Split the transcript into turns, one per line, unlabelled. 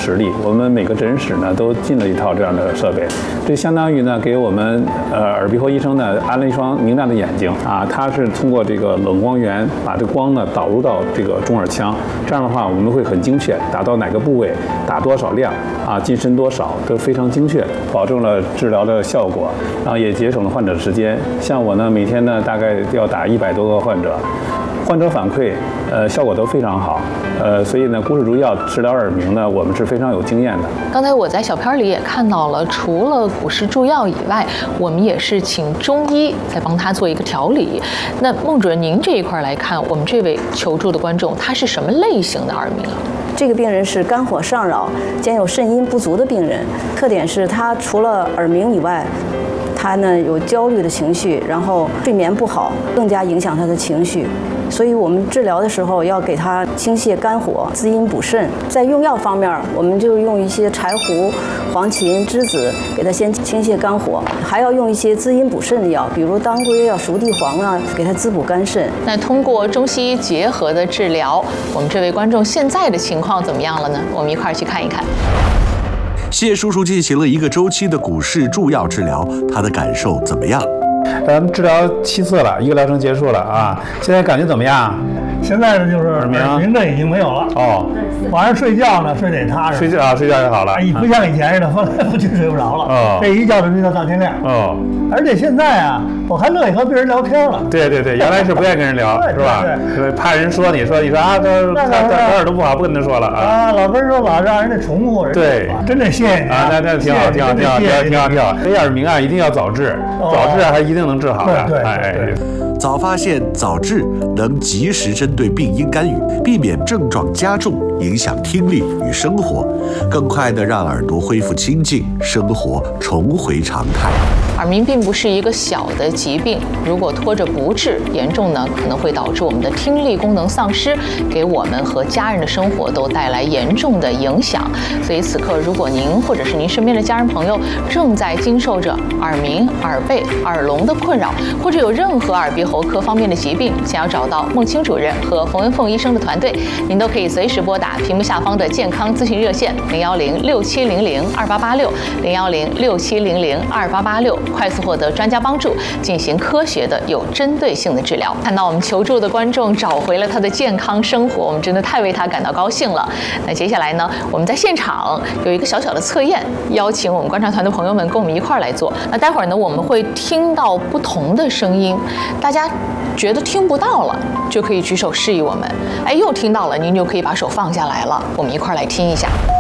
实力，我们每个诊室呢都进了一套这样的设备，这相当于呢给我们耳鼻喉医生呢安了一双明亮的眼睛啊，它是通过这个冷光源把这光呢导入到这个中耳腔，这样的话我们会很精确，打到哪个部位，打多少量啊，进深多少都非常精确，保证了治疗的效果，然后也节省了患者的时间。像我呢，每天呢大概要打100多个患者。患者反馈，效果都非常好，所以呢，古齿竹药治疗耳鸣呢，我们是非常有经验的。
刚才我在小片里也看到了，除了古石注药以外，我们也是请中医在帮他做一个调理。那孟主任，您这一块来看，我们这位求助的观众，他是什么类型的耳鸣啊？
这个病人是肝火上扰兼有肾阴不足的病人，特点是他除了耳鸣以外，他呢有焦虑的情绪，然后睡眠不好，更加影响他的情绪。所以我们治疗的时候要给他清泻肝火、滋阴补肾。在用药方面，我们就用一些柴胡、黄芩、栀子，给他先清泻肝火，还要用一些滋阴补肾的药，比如当归啊、熟地黄啊，给他滋补肝肾。
那通过中西医结合的治疗，我们这位观众现在的情况怎么样了呢？我们一块儿去看一看。
谢叔叔进行了一个周期的古石注药治疗，他的感受怎么样？
咱们治疗7次了，1个疗程结束了啊，现在感觉怎么样？
现在呢，就是耳鸣这已经没有了哦。晚上睡觉呢，睡得踏实，
睡觉就好了，
不像以前似的翻来覆去睡不着了。哦，这一觉就睡到大天亮。哦，而且现在啊，我还乐意和别人聊天了。
对，原来是不愿意跟人聊，是吧？对，怕人说你说啊，他耳朵不好，不跟他说了啊。
老跟人说老让人家重复。
对，
真的谢谢你
啊，那挺好。这耳鸣啊，一定要早治，早治还一定能治好的。
对。
早发现早治，能及时针对病因干预，避免症状加重，影响听力与生活，更快地让耳朵恢复清静，生活重回常态。
耳鸣并不是一个小的疾病，如果拖着不治，严重呢可能会导致我们的听力功能丧失，给我们和家人的生活都带来严重的影响。所以此刻，如果您或者是您身边的家人朋友正在经受着耳鸣、耳背、耳聋的困扰，或者有任何耳鼻喉科方面的疾病，想要找到孟青主任和冯文凤医生的团队，您都可以随时拨打屏幕下方的健康咨询热线010-6700-2886，010-6700-2886。快速获得专家帮助，进行科学的有针对性的治疗。看到我们求助的观众找回了他的健康生活，我们真的太为他感到高兴了。那接下来呢，我们在现场有一个小小的测验，邀请我们观察团的朋友们跟我们一块儿来做。那待会儿呢，我们会听到不同的声音，大家觉得听不到了，就可以举手示意我们。又听到了，您就可以把手放下来了。我们一块儿来听一下。